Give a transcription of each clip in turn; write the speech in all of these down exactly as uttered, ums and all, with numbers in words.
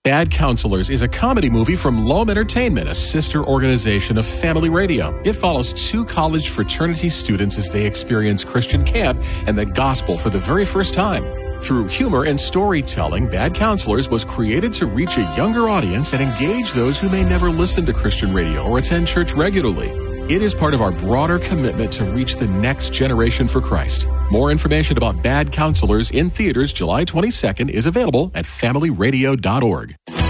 Bad Counselors is a comedy movie from Loam Entertainment, a sister organization of Family Radio. It follows two college fraternity students as they experience Christian camp and the gospel for the very first time. Through humor and storytelling, Bad Counselors was created to reach a younger audience and engage those who may never listen to Christian radio or attend church regularly. It is part of our broader commitment to reach the next generation for Christ. More information about Bad Counselors in theaters July twenty-second is available at family radio dot org.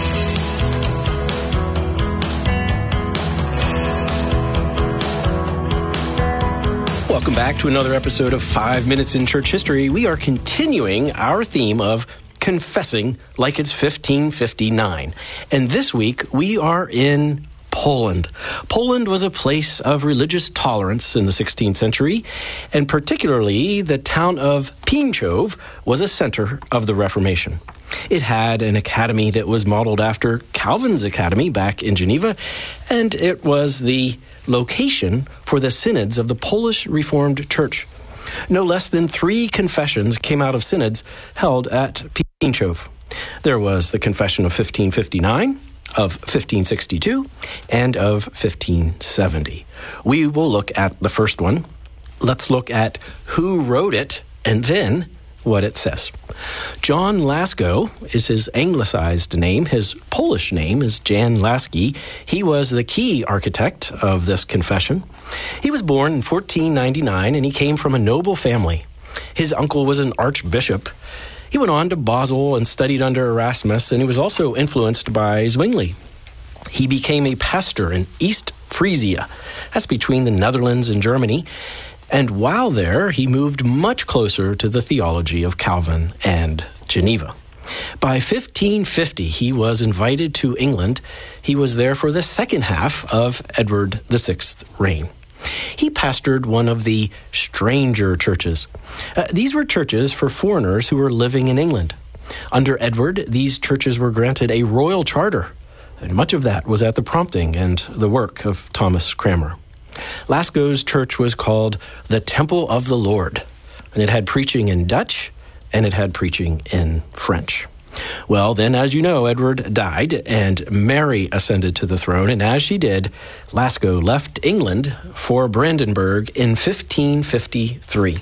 Welcome back to another episode of Five Minutes in Church History. We are continuing our theme of confessing like it's fifteen fifty-nine. And this week we are in Poland. Poland was a place of religious tolerance in the sixteenth century, and particularly the town of Pińczów was a center of the Reformation. It had an academy that was modeled after Calvin's academy back in Geneva, and it was the location for the synods of the Polish Reformed Church. No less than three confessions came out of synods held at Pińczów. There was the Confession of fifteen fifty-nine, of fifteen sixty-two, and of fifteen seventy. We will look at the first one. Let's look at who wrote it and then what it says. John Lasko is his anglicized name. His Polish name is Jan Laski. He was the key architect of this confession. He was born in fourteen ninety-nine, and he came from a noble family. His uncle was an archbishop. He went on to Basel and studied under Erasmus, and he was also influenced by Zwingli. He became a pastor in East Frisia. That's between the Netherlands and Germany. And while there, he moved much closer to the theology of Calvin and Geneva. By fifteen fifty, he was invited to England. He was there for the second half of Edward the Sixth's reign. He pastored one of the stranger churches. Uh, these were churches for foreigners who were living in England. Under Edward, these churches were granted a royal charter, and much of that was at the prompting and the work of Thomas Cranmer. Lasko's church was called the Temple of the Lord, and it had preaching in Dutch, and it had preaching in French. Well, then, as you know, Edward died, and Mary ascended to the throne, and as she did, Lasko left England for Brandenburg in fifteen fifty-three.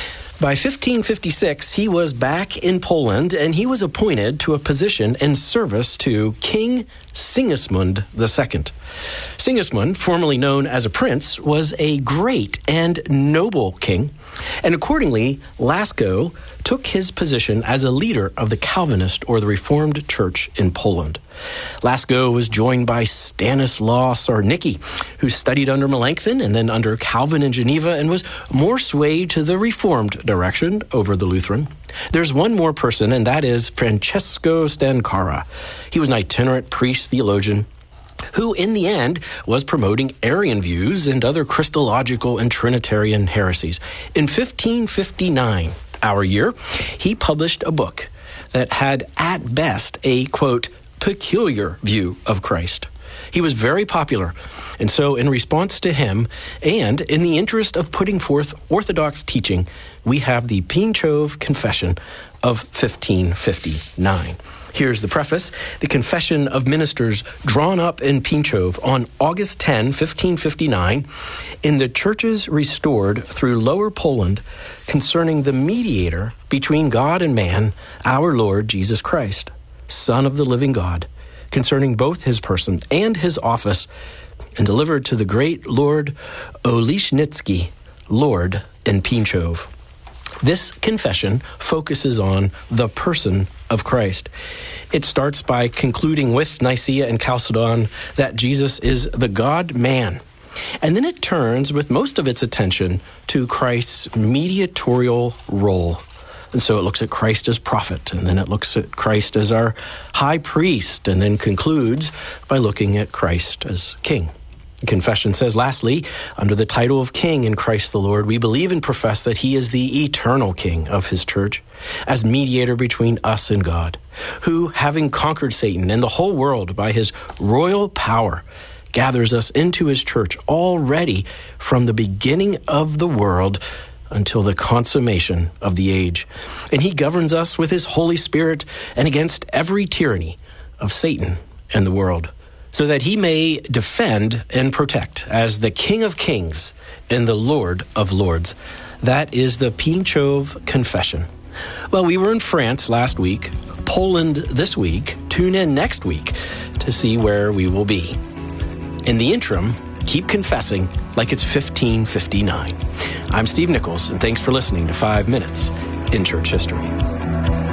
By fifteen fifty-six, he was back in Poland, and he was appointed to a position in service to King Sigismund the Second. Sigismund, formerly known as a prince, was a great and noble king, and accordingly, Lasko took his position as a leader of the Calvinist or the Reformed Church in Poland. Lasko was joined by Stanislaw Sarnicki, who studied under Melanchthon and then under Calvin in Geneva and was more swayed to the Reformed direction over the Lutheran. There's one more person, and that is Francesco Stankara. He was an itinerant priest theologian who, in the end, was promoting Arian views and other Christological and Trinitarian heresies. In fifteen fifty-nine, our year, he published a book that had, at best, a, quote, peculiar view of Christ. He was very popular, and so in response to him, and in the interest of putting forth orthodox teaching, we have the Pińczów Confession of fifteen fifty-nine. Here's the preface. The Confession of Ministers drawn up in Pińczów on August tenth, fifteen fifty-nine, in the churches restored through Lower Poland concerning the mediator between God and man, our Lord Jesus Christ, Son of the living God, concerning both his person and his office, and delivered to the great Lord Olesnicki, Lord in Pińczów. This confession focuses on the person of Christ. It starts by concluding with Nicaea and Chalcedon that Jesus is the God-man. And then it turns with most of its attention to Christ's mediatorial role. And so it looks at Christ as prophet, and then it looks at Christ as our high priest, and then concludes by looking at Christ as king. The confession says, lastly, under the title of King in Christ the Lord, we believe and profess that he is the eternal King of his church, as mediator between us and God, who, having conquered Satan and the whole world by his royal power, gathers us into his church already from the beginning of the world until the consummation of the age. And he governs us with his Holy Spirit, and against every tyranny, of Satan and the world, so that he may defend and protect as the King of Kings and the Lord of Lords. That is the Pinchov Confession. Well, we were in France last week, Poland this week. Tune in next week to see where we will be. In the interim, keep confessing like it's fifteen fifty-nine. I'm Steve Nichols, and thanks for listening to Five Minutes in Church History.